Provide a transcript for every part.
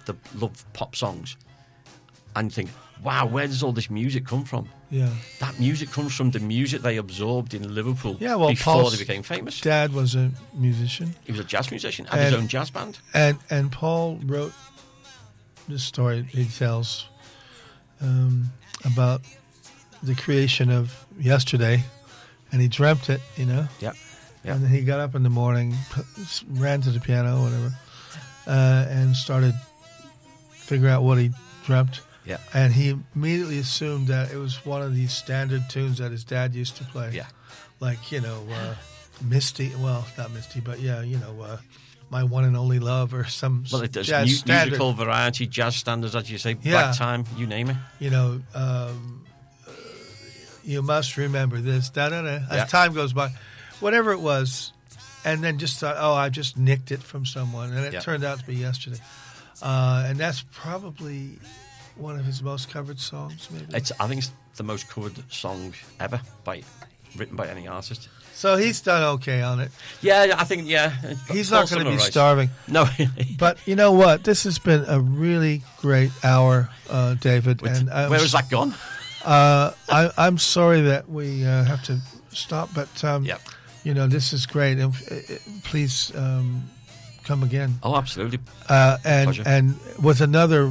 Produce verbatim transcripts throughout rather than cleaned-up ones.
that love pop songs and think, wow, where does all this music come from? Yeah. That music comes from the music they absorbed in Liverpool yeah, well, before Paul's they became famous. Dad was a musician. He was a jazz musician, had and, his own jazz band. And and Paul wrote this story he tells um, about the creation of Yesterday, and he dreamt it, you know. Yeah. Yeah. And then he got up in the morning, ran to the piano, whatever, uh, and started figuring out what he dreamt. Yeah. And he immediately assumed that it was one of these standard tunes that his dad used to play. Yeah. Like, you know, uh, Misty, well, not Misty, but yeah, you know, uh, My One and Only Love or some well, it does jazz mu- standard. musical variety, jazz standards, as you say, Yeah. ragtime, you name it. You know, um, uh, you must remember this, da-da-da, as Yeah. time goes by. Whatever it was, and then just thought, oh, I just nicked it from someone, and it Yeah. turned out to be Yesterday. Uh, and that's probably one of his most covered songs, maybe. It's, I think it's the most covered song ever by written by any artist. So he's done okay on it. Yeah, I think, yeah. He's Paul not going to be Sumner, right. starving. No. But you know what? This has been a really great hour, uh, David. With, and I'm, where has that gone? Uh, I, I'm sorry that we uh, have to stop, but um, Yep. you know, this is great. And, uh, please um, come again. Oh, absolutely. Uh, and Pleasure. and with another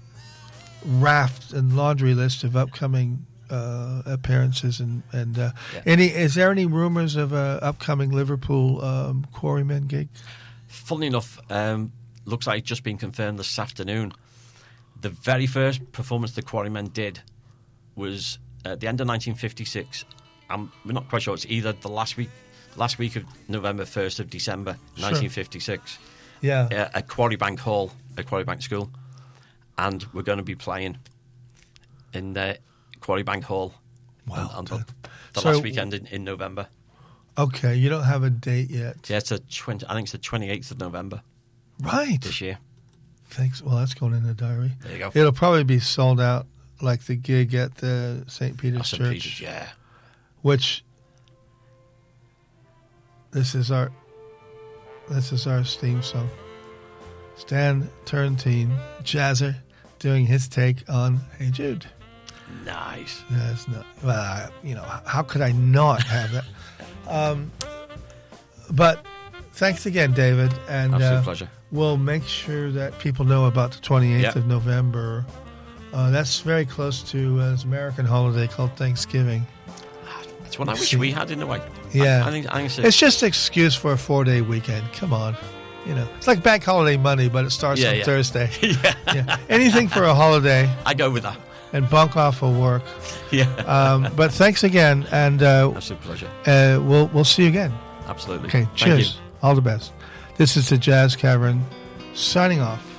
raft and laundry list of upcoming uh, appearances and and uh, Yeah. any is there any rumors of a upcoming Liverpool um, Quarrymen gig? Funnily enough, um, looks like it's just been confirmed this afternoon. The very first performance the Quarrymen did was at the end of nineteen fifty-six. I'm, we're not quite sure. It's either the last week, last week of November, first of December, Sure. nineteen fifty-six. Yeah. Uh, at Quarrybank Hall, at Quarrybank School, and we're going to be playing in the Quarrybank Hall. Wow. on, on the, the So- last weekend in, in November. Okay, you don't have a date yet. Yeah, it's a twenty. I think it's the twenty-eighth of November Right. this year. Thanks. Well, that's going in the diary. There you go. It'll probably be sold out like the gig at the Saint Peter's Oh, Saint Church, Peter's, yeah. which this is our this is our theme song. Stan Turrentine, jazzer, doing his take on Hey Jude. Nice. That's not well, I, you know, how could I not have that? um, but thanks again, David, and Absolute uh, pleasure. we'll make sure that people know about the twenty-eighth Yep. of November. Uh, that's very close to uh, this American holiday called Thanksgiving. It's what I wish See. we had in a way. Yeah. I, I think, I think it's, It's just an excuse for a four-day weekend. Come on. You know, it's like Bank Holiday Monday, but it starts Yeah, on yeah. Thursday. yeah. Yeah. Anything for a holiday I go with that. and bunk off of work. Yeah. Um, but thanks again, and uh, Absolute pleasure. uh, we'll we'll see you again. Absolutely. Okay, Thank cheers. you. All the best. This is the Jazz Cavern signing off.